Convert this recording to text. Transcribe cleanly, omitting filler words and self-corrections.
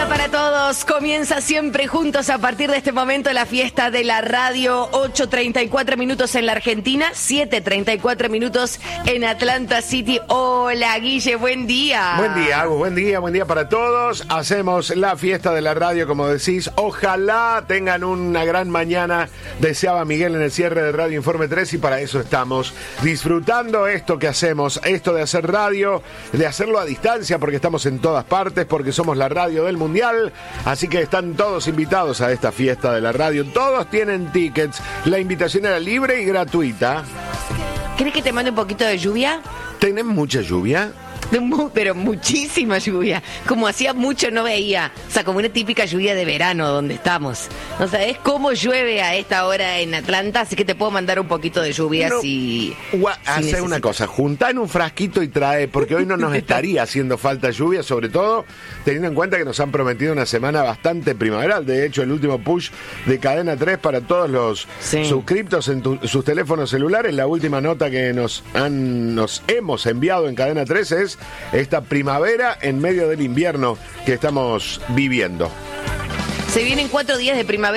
día para todos. Comienza siempre juntos a partir de este momento la fiesta de la radio. 8:34 minutos en la Argentina, 7:34 minutos en Atlanta City. Hola, Guille, buen día. Buen día, Agus, buen día para todos. Hacemos la fiesta de la radio, como decís. Ojalá tengan una gran mañana, deseaba Miguel en el cierre de Radio Informe 3, y para eso estamos disfrutando esto que hacemos, esto de hacer radio, de hacerlo a distancia, porque estamos en todas partes, porque somos la radio del Mundial, así que están todos invitados a esta fiesta de la radio. Todos tienen tickets, la invitación era libre y gratuita. ¿Querés que te mande un poquito de lluvia? ¿Tenés mucha lluvia? Pero muchísima lluvia, como hacía mucho no veía, o sea, como una típica lluvia de verano donde estamos. No sabés cómo llueve a esta hora en Atlanta, así que te puedo mandar un poquito de lluvia si hace una cosa, juntá en un frasquito y trae, porque hoy no nos estaría haciendo falta lluvia, sobre todo teniendo en cuenta que nos han prometido una semana bastante primaveral. De hecho, el último push de Cadena 3 para todos los suscriptos en sus teléfonos celulares, la última nota que nos hemos enviado en Cadena 3 es esta primavera en medio del invierno que estamos viviendo. Se vienen 4 días de primavera.